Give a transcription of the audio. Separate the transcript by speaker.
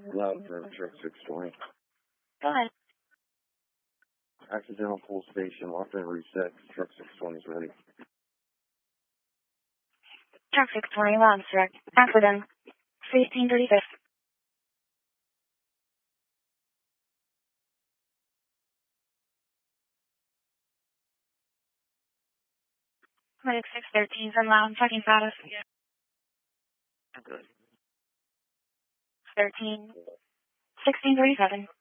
Speaker 1: Loud for truck 620.
Speaker 2: Go ahead.
Speaker 1: Accidental full station, locked and reset. Truck 620 is ready.
Speaker 2: Truck 620, loud, direct. Accident. 1635. Clinic 613 from loud, checking status.
Speaker 1: Good.
Speaker 2: 1637.